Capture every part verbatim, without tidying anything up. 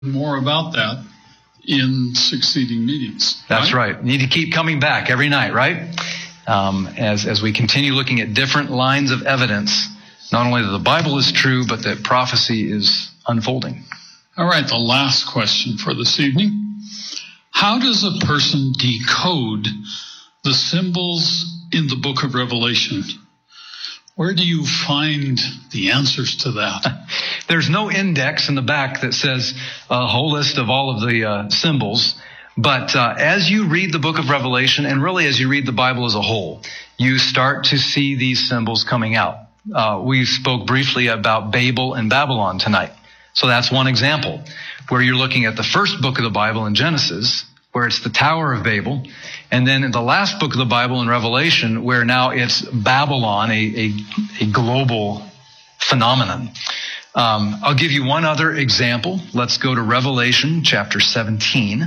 more about that in succeeding meetings. That's right. right. You need to keep coming back every night, right? Um, as, as we continue looking at different lines of evidence, not only that the Bible is true, but that prophecy is unfolding. All right, the last question for this evening. How does a person decode the symbols in the book of Revelation? Where do you find the answers to that? There's no index in the back that says a whole list of all of the uh, symbols. But uh, as you read the book of Revelation, and really as you read the Bible as a whole, you start to see these symbols coming out. Uh, we spoke briefly about Babel and Babylon tonight. So that's one example where you're looking at the first book of the Bible in Genesis, where it's the Tower of Babel, and then in the last book of the Bible in Revelation, where now it's Babylon, a, a, a global phenomenon. Um, I'll give you one other example. Let's go to Revelation chapter seventeen.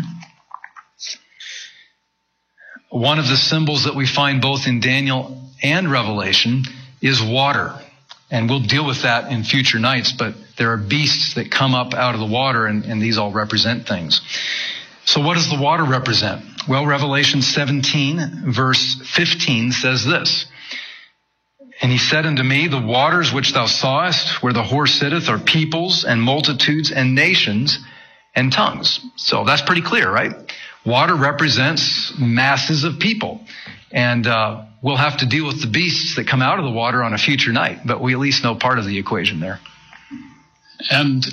One of the symbols that we find both in Daniel and Revelation is water. And we'll deal with that in future nights, but there are beasts that come up out of the water, and, and these all represent things. So what does the water represent? Well, Revelation seventeen, verse fifteen says this. And he said unto me, the waters which thou sawest, where the horse sitteth, are peoples and multitudes and nations and tongues. So that's pretty clear, right? Water represents masses of people. And uh, we'll have to deal with the beasts that come out of the water on a future night, but we at least know part of the equation there. And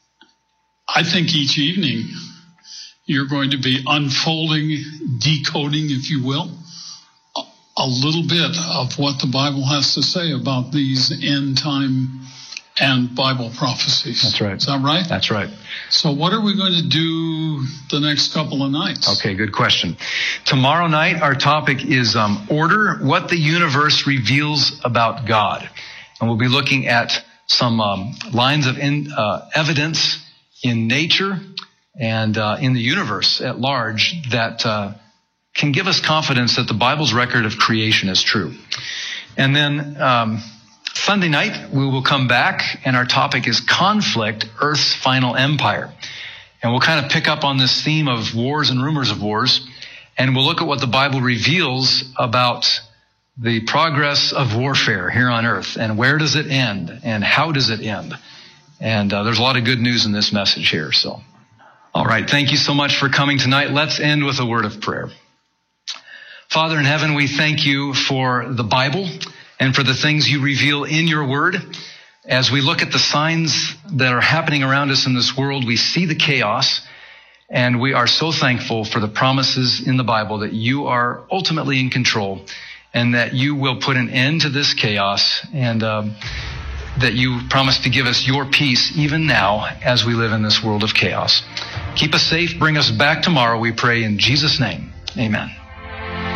I think each evening you're going to be unfolding, decoding, if you will, a little bit of what the Bible has to say about these end time and Bible prophecies. That's right. Is that right? That's right. So what are we going to do the next couple of nights? Okay, good question. Tomorrow night, our topic is um, order, what the universe reveals about God. And we'll be looking at some um, lines of in, uh, evidence in nature and uh, in the universe at large that uh, can give us confidence that the Bible's record of creation is true. And then um, Sunday night, we will come back, and our topic is conflict, Earth's final empire. And we'll kind of pick up on this theme of wars and rumors of wars, and we'll look at what the Bible reveals about the progress of warfare here on earth, and where does it end, and how does it end. And uh, there's a lot of good news in this message here. So, all right, thank you so much for coming tonight. Let's end with a word of prayer. Father in heaven, we thank you for the Bible and for the things you reveal in your word. As we look at the signs that are happening around us in this world, we see the chaos, and we are so thankful for the promises in the Bible that you are ultimately in control and that you will put an end to this chaos, and um, that you promise to give us your peace even now as we live in this world of chaos. Keep us safe. Bring us back tomorrow, we pray in Jesus' name. Amen.